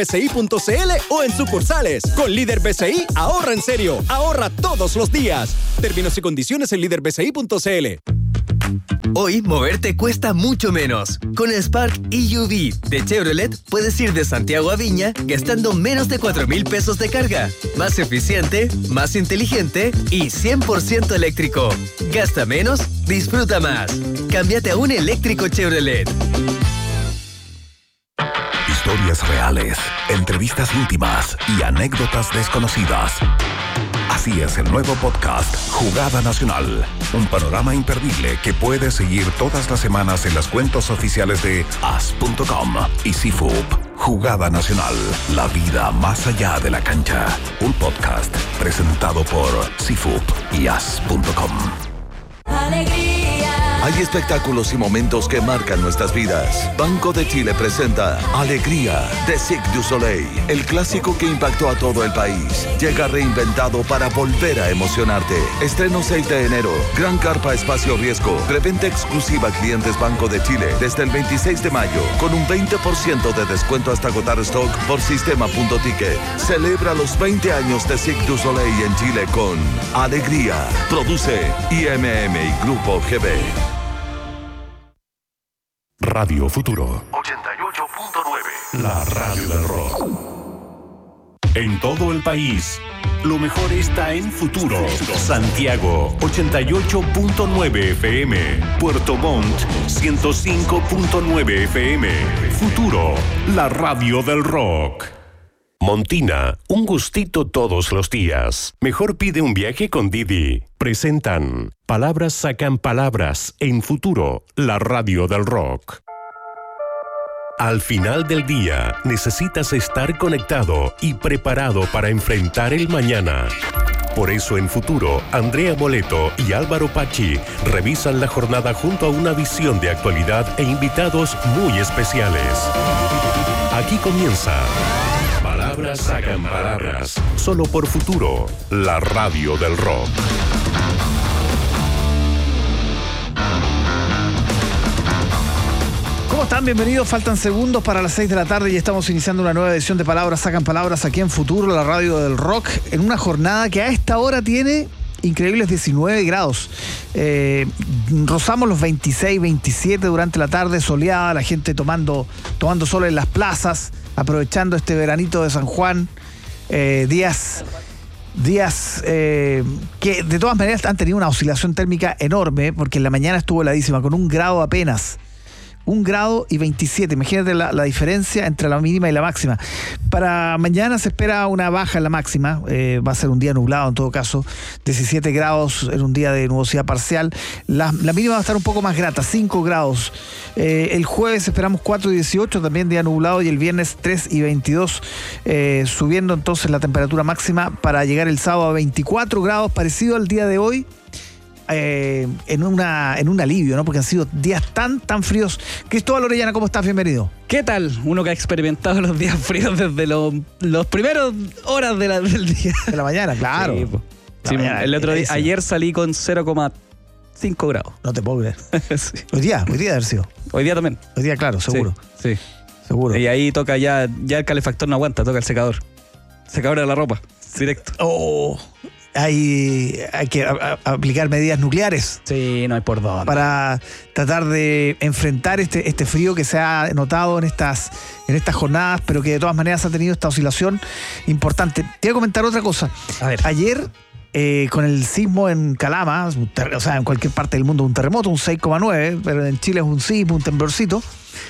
BCI.cl o en sucursales. Con Líder BCI, ahorra en serio. Ahorra todos los días. Términos y condiciones en LíderBCI.cl. Hoy moverte cuesta mucho menos. Con el Spark EUV de Chevrolet puedes ir de Santiago a Viña gastando menos de 4,000 pesos de carga. Más eficiente, más inteligente y 100% eléctrico. Gasta menos, disfruta más. Cámbiate a un eléctrico Chevrolet. Historias reales, entrevistas íntimas y anécdotas desconocidas. Así es el nuevo podcast Jugada Nacional, un panorama imperdible que puedes seguir todas las semanas en las cuentas oficiales de as.com y CIFUP. Jugada Nacional, la vida más allá de la cancha. Un podcast presentado por CIFUP y as.com. Hay espectáculos y momentos que marcan nuestras vidas. Banco de Chile presenta Alegría de Cirque du Soleil, el clásico que impactó a todo el país. Llega reinventado para volver a emocionarte. Estreno 6 de enero. Gran carpa espacio riesgo. Preventa exclusiva a clientes Banco de Chile desde el 26 de mayo con un 20% de descuento hasta agotar stock por sistema.ticket. Celebra los 20 años de Cirque du Soleil en Chile con Alegría. Produce IMM y Grupo GB. Radio Futuro 88.9, la radio del rock. En todo el país, lo mejor está en Futuro. Santiago 88.9 FM, Puerto Montt 105.9 FM. Futuro, la radio del rock. Montina, un gustito todos los días. Mejor pide un viaje con Didi. Presentan Palabras sacan palabras en Futuro, la radio del rock. Al final del día, necesitas estar conectado y preparado para enfrentar el mañana. Por eso en Futuro, Andrea Boleto y Álvaro Pachi revisan la jornada junto a una visión de actualidad e invitados muy especiales. Aquí comienza Palabras sacan palabras, solo por Futuro, la radio del rock. ¿Cómo están? Bienvenidos. Faltan segundos para las 6 de la tarde y estamos iniciando una nueva edición de Palabras sacan palabras aquí en Futuro, la radio del rock, en una jornada que a esta hora tiene increíbles 19 grados. Rozamos los 26, 27 durante la tarde, soleada, la gente tomando sol en las plazas, aprovechando este veranito de San Juan. Días que de todas maneras han tenido una oscilación térmica enorme, porque en la mañana estuvo heladísima, con 1 grado apenas. 1 grado y 27. Imagínate la diferencia entre la mínima y la máxima. Para mañana se espera una baja en la máxima. Va a ser un día nublado en todo caso. 17 grados en un día de nubosidad parcial. La mínima va a estar un poco más grata, 5 grados. El jueves esperamos 4 y 18, también día nublado. Y el viernes 3 y 22. Subiendo entonces la temperatura máxima para llegar el sábado a 24 grados, parecido al día de hoy. En un alivio, ¿no? Porque han sido días tan fríos. Cristóbal Orellana, ¿cómo estás? Bienvenido. ¿Qué tal? Uno que ha experimentado los días fríos desde los primeros horas del día. De la mañana, claro. Sí, el otro día, ayer salí con 0,5 grados. No te puedo creer. Sí. Hoy día debe haber sido. Hoy día también. Hoy día, claro, seguro. Sí. Seguro. Y ahí toca ya el calefactor no aguanta, toca el secador. Secador de la ropa, directo. Oh. Hay que aplicar medidas nucleares. Sí, no hay por dónde. Para tratar de enfrentar este frío que se ha notado en estas jornadas, pero que de todas maneras ha tenido esta oscilación importante. Te voy a comentar otra cosa. A ver. Ayer, con el sismo en Calama, o sea, en cualquier parte del mundo un terremoto, un 6,9, pero en Chile es un sismo, un temblorcito.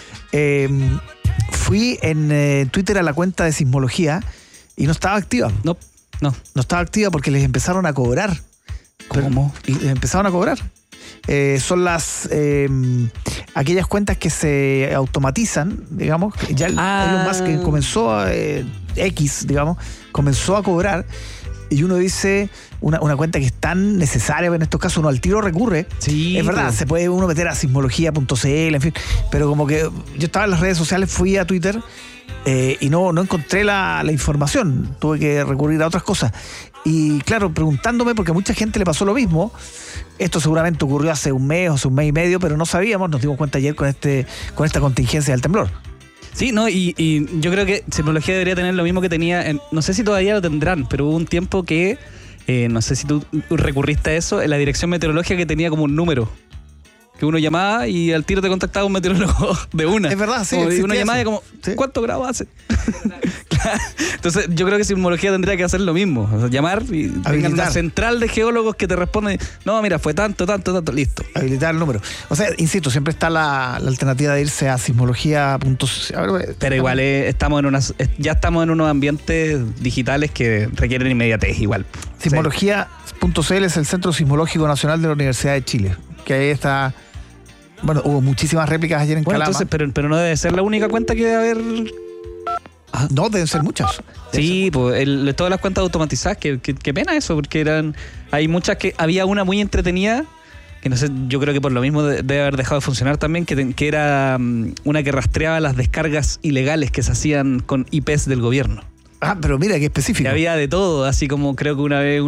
Fui en Twitter a la cuenta de sismología y no estaba activa. No estaba activa porque les empezaron a cobrar. ¿Cómo? Les empezaron a cobrar. Son aquellas cuentas que se automatizan, digamos. Ya Elon Musk que comenzó comenzó a cobrar. Y uno dice, una cuenta que es tan necesaria en estos casos, uno al tiro recurre. Sí, es verdad, se puede uno meter a sismología.cl, en fin. Pero como que yo estaba en las redes sociales, fui a Twitter y no encontré la información. Tuve que recurrir a otras cosas. Y claro, preguntándome, porque a mucha gente le pasó lo mismo. Esto seguramente ocurrió hace un mes y medio, pero no sabíamos, nos dimos cuenta ayer con esta contingencia del temblor. Sí, no, y yo creo que Sismología debería tener lo mismo que tenía, no sé si todavía lo tendrán, pero hubo un tiempo que, no sé si tú recurriste a eso, en la dirección meteorológica que tenía como un número. Que uno llamaba y al tiro te contactaba un meteorólogo de una. Es verdad, sí. Y uno llamaba y como, sí. ¿Cuántos grados hace? Claro. Entonces yo creo que Sismología tendría que hacer lo mismo. O sea, llamar y tengan una central de geólogos que te responden, no, mira, fue tanto, listo. Habilitar el número. O sea, insisto, siempre está la alternativa de irse a sismología.cl. Pero igual ya estamos en unos ambientes digitales que requieren inmediatez igual. Sismología.cl es el Centro Sismológico Nacional de la Universidad de Chile. Que ahí está. Bueno, hubo muchísimas réplicas ayer en Calama. Entonces, pero no debe ser la única cuenta que debe haber. No, deben ser muchas. Sí, pues todas las cuentas automatizadas, qué pena eso, porque hay muchas que había una muy entretenida, que no sé, yo creo que por lo mismo debe haber dejado de funcionar también, que era una que rastreaba las descargas ilegales que se hacían con IPs del gobierno. Ah, pero mira, qué específico. Que había de todo, así como creo que una vez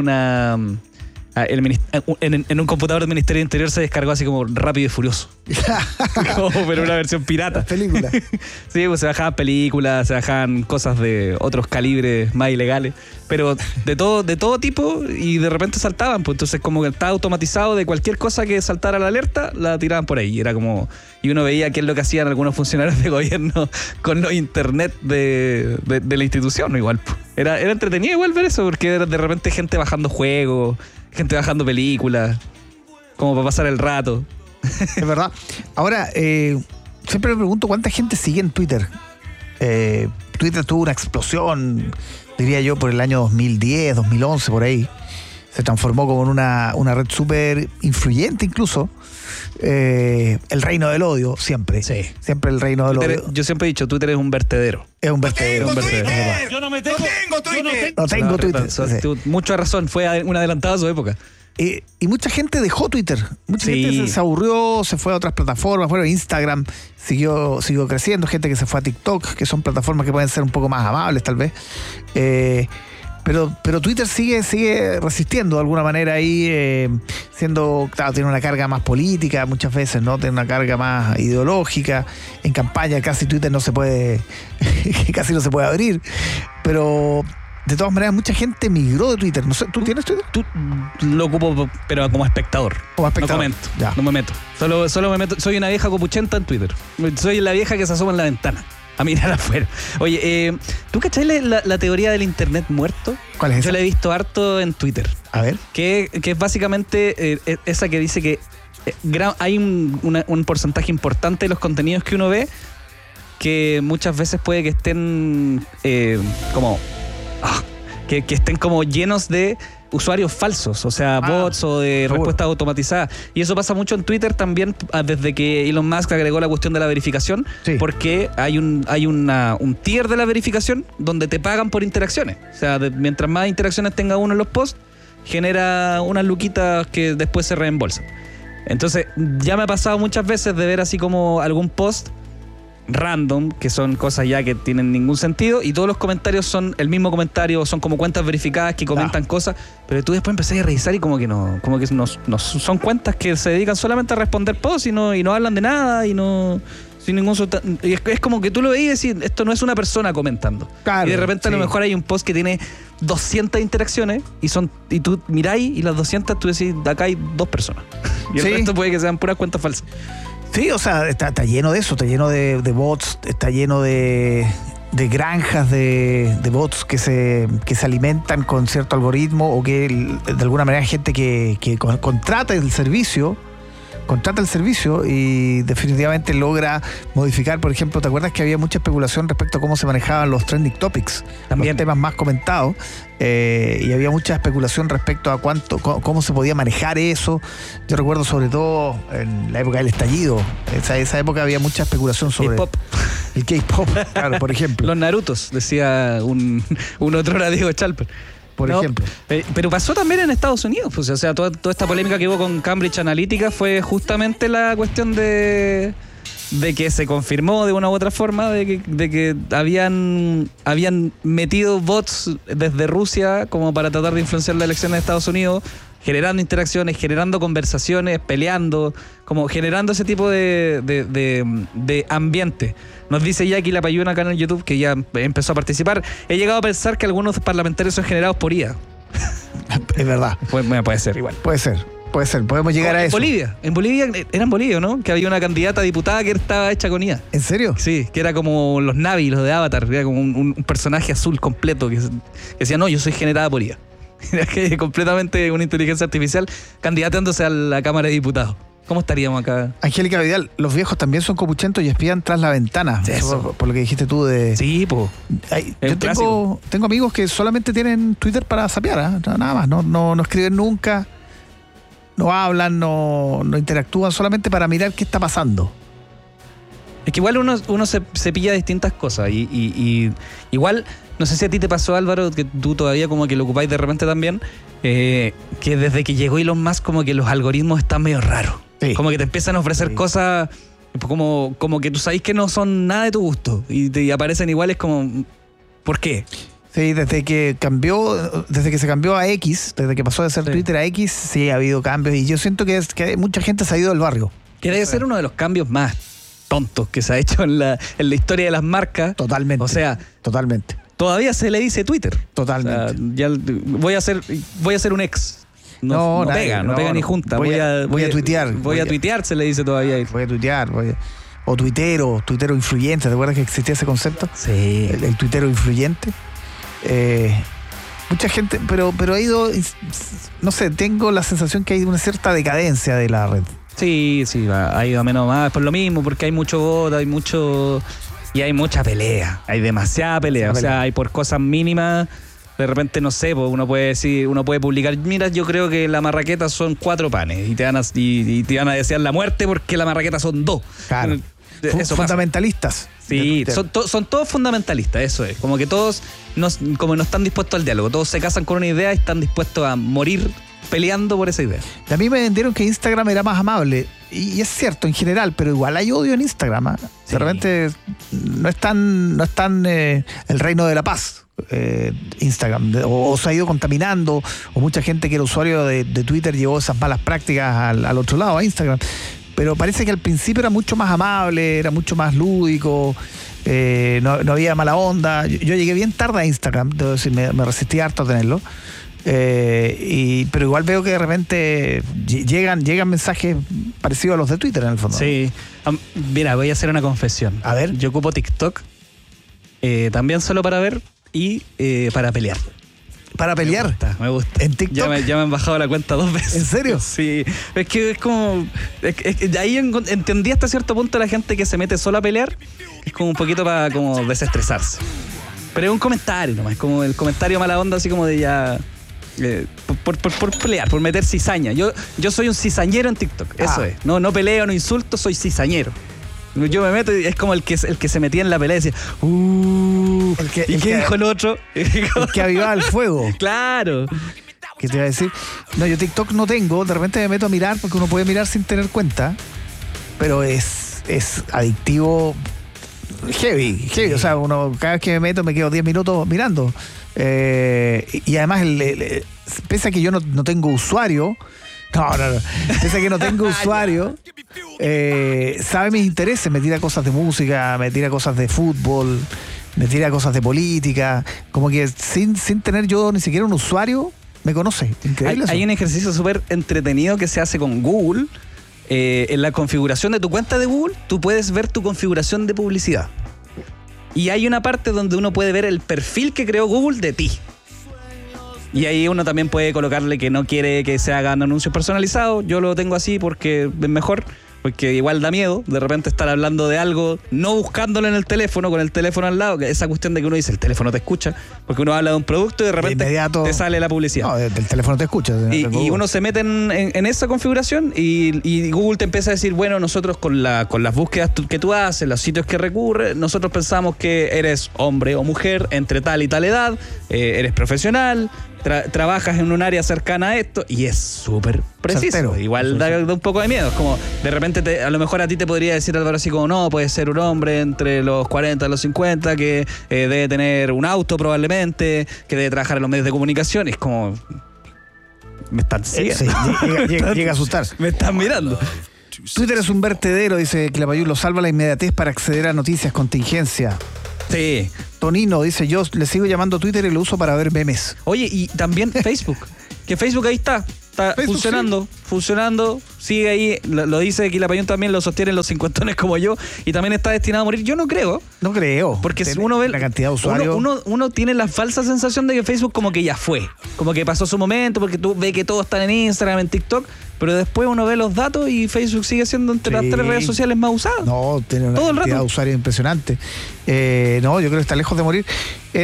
en un computador del Ministerio de Interior se descargó así como Rápido y Furioso. Pero una versión pirata. Película. Sí, pues se bajaban películas, se bajaban cosas de otros calibres más ilegales, pero de todo tipo, y de repente saltaban, pues entonces como que estaba automatizado, de cualquier cosa que saltara la alerta, la tiraban por ahí. Era como, y uno veía qué es lo que hacían algunos funcionarios de gobierno con los internet de la institución, igual. Pues. Era entretenido igual ver eso, porque de repente gente bajando juegos, gente bajando películas, como para pasar el rato. Es verdad. Ahora, siempre me pregunto cuánta gente sigue en Twitter. Twitter tuvo una explosión, diría yo, por el año 2010, 2011, por ahí. Se transformó como en una red súper influyente incluso. El reino del odio, siempre. Sí. Siempre el reino del odio. Yo siempre he dicho, Twitter es un vertedero. Es un vertedero. Yo no tengo Twitter. No tengo Twitter. Mucha razón, fue un adelantado a su época. Y mucha gente dejó Twitter. Mucha gente se aburrió, se fue a otras plataformas. Bueno, Instagram siguió creciendo. Gente que se fue a TikTok, que son plataformas que pueden ser un poco más amables, tal vez. Pero Twitter sigue resistiendo de alguna manera ahí, siendo, claro, tiene una carga más política muchas veces, ¿no? Tiene una carga más ideológica. En campaña casi Twitter casi no se puede abrir. Pero de todas maneras, mucha gente migró de Twitter. No sé, ¿tú tienes Twitter? Lo ocupo, pero como espectador. Como espectador. No comento, no me meto. Solo me meto. Soy una vieja copuchenta en Twitter. Soy la vieja que se asoma en la ventana a mirar afuera. Oye, ¿tú cachai la teoría del internet muerto? ¿Cuál es esa? Yo la he visto harto en Twitter. A ver. Que es básicamente esa que dice que hay un porcentaje importante de los contenidos que uno ve que muchas veces puede que estén que estén como llenos de usuarios falsos, o sea, bots o de respuestas automatizadas. Y eso pasa mucho en Twitter también, desde que Elon Musk agregó la cuestión de la verificación, porque hay un tier de la verificación donde te pagan por interacciones. O sea, mientras más interacciones tenga uno en los posts, genera unas luquitas que después se reembolsan. Entonces, ya me ha pasado muchas veces de ver así como algún post random, que son cosas ya que tienen ningún sentido, y todos los comentarios son el mismo comentario, son como cuentas verificadas que comentan cosas, pero tú después empezás a revisar y como que no son cuentas que se dedican solamente a responder posts y no hablan de nada y no sin ningún y es como que tú lo veías y decís, esto no es una persona comentando. Claro, y de repente a lo mejor hay un post que tiene 200 interacciones y tú miráis y las 200 tú decís, acá hay 2 personas. Y el resto puede que sean puras cuentas falsas. Sí, o sea, está lleno de eso, está lleno de bots, está lleno de granjas de bots que se alimentan con cierto algoritmo, o que de alguna manera hay gente que contrata el servicio y definitivamente logra modificar. Por ejemplo, ¿te acuerdas que había mucha especulación respecto a cómo se manejaban los trending topics? También los temas más comentados, y había mucha especulación respecto a cómo se podía manejar eso. Yo recuerdo sobre todo en la época del estallido, esa época había mucha especulación sobre el K-pop, claro, por ejemplo. Los Narutos, decía un otro Diego Chalper. Por ejemplo. Pero pasó también en Estados Unidos, pues, o sea, toda esta polémica que hubo con Cambridge Analytica fue justamente la cuestión de que se confirmó de una u otra forma de que habían metido bots desde Rusia como para tratar de influenciar las elecciones de Estados Unidos, generando interacciones, generando conversaciones, peleando, como generando ese tipo de ambiente. Nos dice Jackie Lapayuna acá en el YouTube, que ya empezó a participar. He llegado a pensar que algunos parlamentarios son generados por IA. Es verdad. Puede ser igual. Puede ser, podemos llegar a eso. Era en Bolivia, ¿no? Que había una candidata a diputada que estaba hecha con IA. ¿En serio? Sí, que era como los Navi, los de Avatar, era como un personaje azul completo que decía, no, yo soy generada por IA. Era que completamente una inteligencia artificial candidatándose a la Cámara de Diputados. ¿Cómo estaríamos acá? Angélica Vidal, los viejos también son copuchentos y espían tras la ventana. Eso. Por lo que dijiste tú de... Sí, po. Yo tengo amigos que solamente tienen Twitter para sapear, nada más. No escriben nunca, no hablan, no interactúan, solamente para mirar qué está pasando. Es que igual uno se pilla distintas cosas y igual, no sé si a ti te pasó, Álvaro, que tú todavía como que lo ocupáis de repente también, que desde que llegó Elon Musk como que los algoritmos están medio raros. Sí. Como que te empiezan a ofrecer cosas como que tú sabes que no son nada de tu gusto y te aparecen iguales como... ¿Por qué? Sí, desde que se cambió a X, desde que pasó de ser Twitter a X, sí ha habido cambios y yo siento que mucha gente se ha ido del barrio. Que debe ser uno de los cambios más tontos que se ha hecho en la historia de las marcas. Totalmente. O sea, totalmente. Todavía se le dice Twitter. Totalmente. O sea, ya voy a hacer un ex. No pega ni junta. Voy a tuitear. Voy a tuitear, se le dice todavía. Voy a tuitear. O tuitero influyente. ¿Te acuerdas que existía ese concepto? Sí. El tuitero influyente. Mucha gente, pero ha ido, no sé, tengo la sensación que hay una cierta decadencia de la red. Sí, ha ido a menos más por lo mismo, porque hay mucho voto, y hay mucha pelea, hay demasiada pelea, o sea, hay por cosas mínimas, de repente no sé, pues uno puede publicar, mira, yo creo que la marraqueta son 4 panes, y te van a desear la muerte porque la marraqueta son 2. Claro. Fundamentalistas. Sí, son todos fundamentalistas, eso es. Como que todos como no están dispuestos al diálogo, todos se casan con una idea y están dispuestos a morir peleando por esa idea. A mí me vendieron que Instagram era más amable, y es cierto en general, pero igual hay odio en Instagram. Sí. De repente no es tan el reino de la paz. Instagram, o se ha ido contaminando, o mucha gente que era usuario de Twitter llevó esas malas prácticas al otro lado, a Instagram. Pero parece que al principio era mucho más amable, era mucho más lúdico, no había mala onda. Yo llegué bien tarde a Instagram, debo decir, me resistí harto a tenerlo. Pero igual veo que de repente llegan mensajes parecidos a los de Twitter en el fondo. Sí. Mira, voy a hacer una confesión. A ver. Yo ocupo TikTok también solo para ver y para pelear. ¿Para pelear? Me gusta. ¿En TikTok? Ya me han bajado la cuenta 2 veces. ¿En serio? Sí. Es que es como... de ahí entendí hasta cierto punto la gente que se mete solo a pelear. Es como un poquito para como desestresarse. Pero es un comentario nomás. Es como el comentario mala onda, así como de ya... por pelear, por meter cizaña. Yo soy un cizañero en TikTok. Eso es. No peleo, no insulto, soy cizañero. Yo me meto y es como el que se metía en la pelea y decía, ¿y qué dijo el otro? El que avivaba el fuego. Claro. ¿Qué te iba a decir? No, yo TikTok no tengo, de repente me meto a mirar porque uno puede mirar sin tener cuenta, pero es adictivo heavy. O sea, cada vez que me meto me quedo 10 minutos mirando. Y además, pese a que yo no tengo usuario, pese a que no tengo usuario, sabe mis intereses, me tira cosas de música, me tira cosas de fútbol, me tira cosas de política, como que sin tener yo ni siquiera un usuario, me conoce. Increíble. Hay un ejercicio súper entretenido que se hace con Google. En la configuración de tu cuenta de Google, tú puedes ver tu configuración de publicidad. Y hay una parte donde uno puede ver el perfil que creó Google de ti. Y ahí uno también puede colocarle que no quiere que se hagan anuncios personalizados. Yo lo tengo así porque es mejor, porque igual da miedo de repente estar hablando de algo, no buscándolo en el teléfono, con el teléfono al lado, que esa cuestión de que uno dice, el teléfono te escucha, porque uno habla de un producto y de repente te sale la publicidad. No, el teléfono te escucha. Y uno se mete en esa configuración y Google te empieza a decir, bueno, nosotros con las búsquedas que tú haces, los sitios que recurres, nosotros pensamos que eres hombre o mujer entre tal y tal edad, eres profesional, trabajas en un área cercana a esto, y es súper preciso. Certero. Igual da un poco de miedo. Es como, de repente, a lo mejor a ti te podría decir Álvaro así como, no, puede ser un hombre entre los 40 y los 50, que debe tener un auto probablemente, que debe trabajar en los medios de comunicación. Es como... me están siguiendo. Sí, llega a asustar. Me están mirando. Twitter es un vertedero, dice Clapayú, lo salva la inmediatez para acceder a noticias, contingencia. Sí. Tonino dice, yo le sigo llamando Twitter y lo uso para ver memes. Oye, y también Facebook. Que Facebook ahí está Facebook, funcionando, sigue ahí, lo dice Quilapayún también, lo sostienen los cincuentones como yo, y también está destinado a morir. Yo no creo. Porque si uno ve la cantidad de usuarios, uno tiene la falsa sensación de que Facebook como que ya fue, como que pasó su momento, porque tú ves que todos están en Instagram, en TikTok, pero después uno ve los datos y Facebook sigue siendo entre las 3 redes sociales más usadas. No, tiene una cantidad de usuarios impresionante. No, yo creo que está lejos de morir.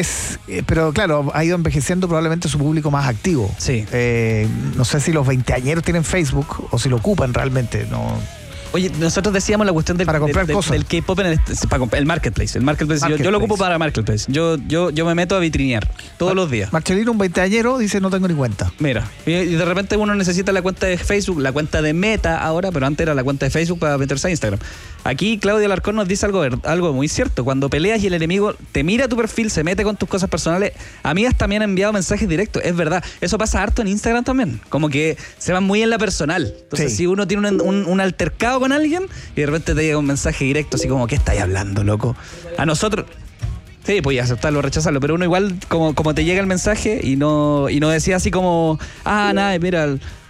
Pero claro, ha ido envejeciendo probablemente su público más activo. Sí. No sé si los veinteañeros tienen Facebook o si lo ocupan realmente. No. Oye, nosotros decíamos la cuestión del K-pop en el Marketplace. Yo lo ocupo para Marketplace. Yo me meto a vitrinear todos los días. Marcelino, un veinteañero, dice no tengo ni cuenta. Mira, y de repente uno necesita la cuenta de Facebook, la cuenta de Meta ahora, pero antes era la cuenta de Facebook para meterse a Instagram. Aquí Claudia Alarcón nos dice algo muy cierto. Cuando peleas y el enemigo te mira tu perfil, se mete con tus cosas personales, a mí hasta me han enviado mensajes directos. Es verdad, eso pasa harto en Instagram también. Como que se van muy en la personal. Entonces, si uno tiene un altercado con alguien y de repente te llega un mensaje directo así como, ¿qué estáis hablando, loco? A nosotros... Sí, podías aceptarlo o rechazarlo, pero uno igual como te llega el mensaje y no decía así como, nada, mira...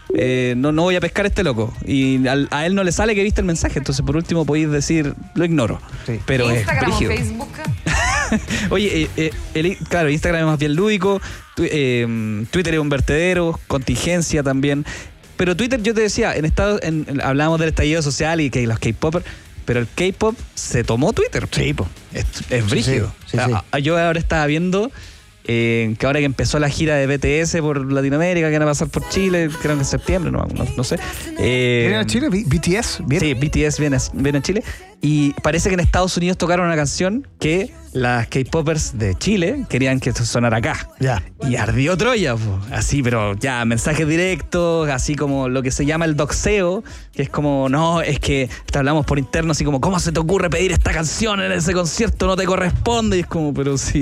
no voy a pescar a este loco, y a él no le sale que viste el mensaje, entonces por último podéis decir lo ignoro, pero Instagram es brígido. o Facebook. Oye, claro, Instagram es más bien lúdico, Twitter es un vertedero, contingencia también, pero Twitter, yo te decía, hablábamos del estallido social y que los K-popers, pero el K-pop se tomó Twitter. Sí, po. Es brígido. Yo ahora estaba viendo que ahora que empezó la gira de BTS por Latinoamérica, que van a pasar por Chile, creo que en septiembre, no sé. ¿Viene a Chile? ¿BTS? ¿Viene? Sí, BTS viene a Chile. Y parece que en Estados Unidos tocaron una canción que las K-popers de Chile querían que sonara acá. Ya. Y ardió Troya, po. Así, pero ya, mensajes directos, así como lo que se llama el doxeo, que es como, no, es que te hablamos por interno, así como, ¿cómo se te ocurre pedir esta canción en ese concierto? No te corresponde. Y es como, pero sí...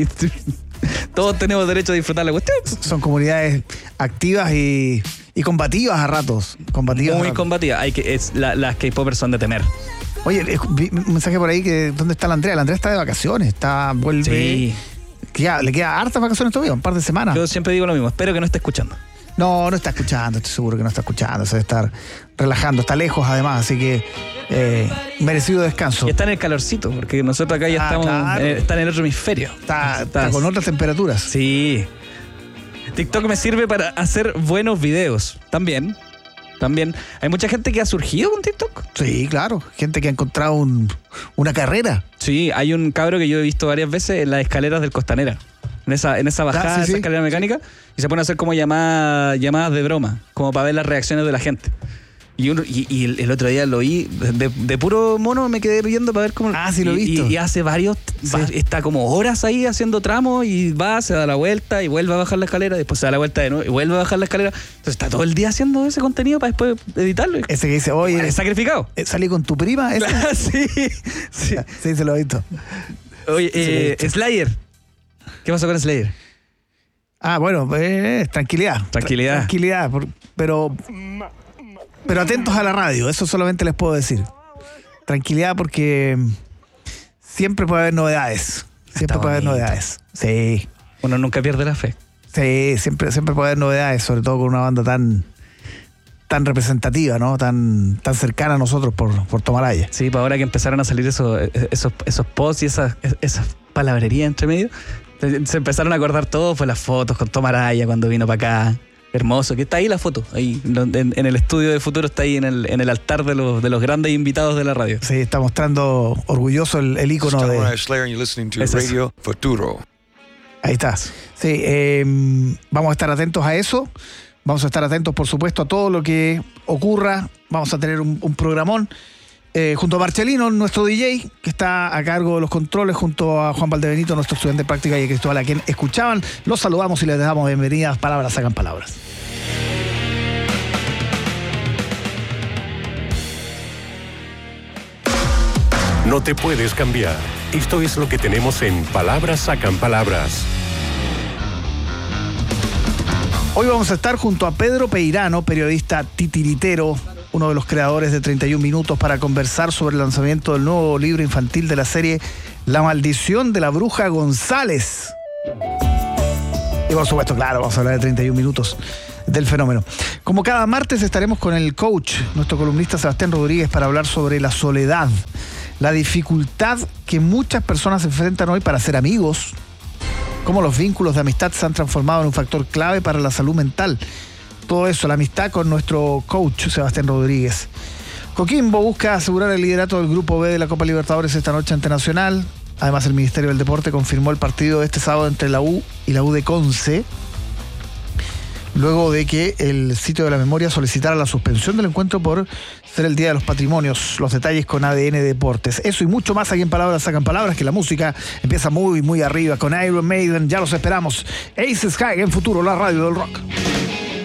Todos tenemos derecho a disfrutar la cuestión. Son comunidades activas y combativas a ratos. Muy combativas. Las K-popers son de temer. Oye, un mensaje por ahí que ¿dónde está la Andrea? La Andrea está de vacaciones, vuelve. Sí. Le queda hartas vacaciones todavía, un par de semanas. Yo siempre digo lo mismo, espero que no esté escuchando. No está escuchando, estoy seguro que no está escuchando, se debe estar relajando, está lejos además, así que merecido descanso. Y está en el calorcito, porque nosotros acá ya estamos, claro. Está en el otro hemisferio. Está con otras temperaturas. Sí. TikTok me sirve para hacer buenos videos, también. Hay mucha gente que ha surgido con TikTok. Sí, claro, gente que ha encontrado una carrera. Sí, hay un cabro que yo he visto varias veces en las escaleras del Costanera. En esa bajada, esa escalera mecánica, y se pone a hacer como llamadas de broma, como para ver las reacciones de la gente. Y el otro día lo vi, de puro mono me quedé viendo para ver cómo... Sí, lo he visto. Y hace varios, está como horas ahí haciendo tramos y se da la vuelta y vuelve a bajar la escalera, después se da la vuelta de nuevo y vuelve a bajar la escalera. Entonces está todo el día haciendo ese contenido para después editarlo. Ese que dice, oye... ¿Es sacrificado? ¿Salí con tu prima? Sí, se lo he visto. Oye, Slayer. ¿Qué pasó con Slayer? Bueno, tranquilidad. Tranquilidad, pero atentos a la radio, eso solamente les puedo decir. Tranquilidad porque siempre puede haber novedades. Sí. Uno nunca pierde la fe. Sí, siempre puede haber novedades, sobre todo con una banda tan representativa, ¿no? Tan cercana a nosotros por Tomaraya. Sí, para ahora que empezaron a salir esos posts y esas palabrerías entre medio, se empezaron a acordar todo, fue las fotos con Tomaraya cuando vino para acá. Hermoso, que está ahí la foto, ahí en el estudio de Futuro, está ahí en el altar de los grandes invitados de la radio. Sí, está mostrando orgulloso el ícono de Radio Futuro. Ahí está. Sí, vamos a estar atentos a eso. Vamos a estar atentos, por supuesto, a todo lo que ocurra. Vamos a tener un programón junto a Marcelino, nuestro DJ, que está a cargo de los controles, junto a Juan Valdebenito, nuestro estudiante de práctica, y a Cristóbal, a quien escuchaban. Los saludamos y les damos bienvenidas. Palabras sacan palabras. No te puedes cambiar. Esto es lo que tenemos en Palabras sacan palabras. Hoy vamos a estar junto a Pedro Peirano, periodista titiritero, uno de los creadores de 31 Minutos, para conversar sobre el lanzamiento del nuevo libro infantil de la serie La Maldición de la Bruja González. Y por supuesto, claro, vamos a hablar de 31 Minutos del fenómeno. Como cada martes estaremos con el coach, nuestro columnista Sebastián Rodríguez, para hablar sobre la soledad, la dificultad que muchas personas enfrentan hoy para ser amigos, cómo los vínculos de amistad se han transformado en un factor clave para la salud mental. Todo eso, la amistad, con nuestro coach Sebastián Rodríguez. Coquimbo busca asegurar el liderato del Grupo B de la Copa Libertadores esta noche ante Nacional. Además, el Ministerio del Deporte confirmó el partido de este sábado entre la U y la U de Conce, luego de que el sitio de la memoria solicitara la suspensión del encuentro por ser el Día de los Patrimonios. Los detalles con ADN Deportes. Eso y mucho más aquí en Palabras Sacan Palabras, que la música empieza muy, muy arriba con Iron Maiden. Ya los esperamos. Aces High en Futuro, la radio del rock.